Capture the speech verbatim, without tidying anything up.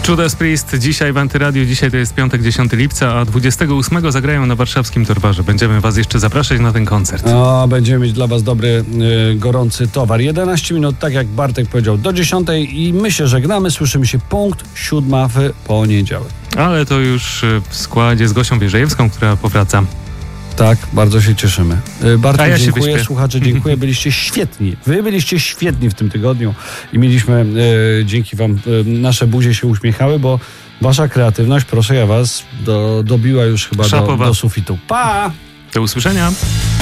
Judas Priest dzisiaj w Antyradiu. Dzisiaj to jest piątek, dziesiątego lipca, a dwudziestego ósmego zagrają na warszawskim Torwarze. Będziemy was jeszcze zapraszać na ten koncert. O, będziemy mieć dla was dobry, yy, gorący towar. jedenaście minut, tak jak Bartek powiedział, do dziesiątej i my się żegnamy. Słyszymy się punkt siódma w poniedziałek. Ale to już w składzie z Gosią Wierzejewską, która powraca. Tak, bardzo się cieszymy. Bartek, ja dziękuję, wyśpię. Słuchacze, dziękuję. Byliście świetni. Wy byliście świetni w tym tygodniu i mieliśmy e, dzięki wam e, nasze buzie się uśmiechały, bo wasza kreatywność, proszę ja was, do, dobiła już chyba do, do sufitu. Pa! Do usłyszenia.